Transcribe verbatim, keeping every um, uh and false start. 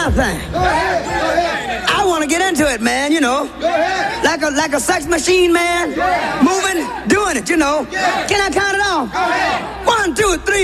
my thing. Go ahead. Go ahead. I want to get into it, man, you know. Go ahead. Like a like a sex machine, man. Yeah. Moving, doing it, you know. Yeah. Can I count it off? Go ahead. One, two, three.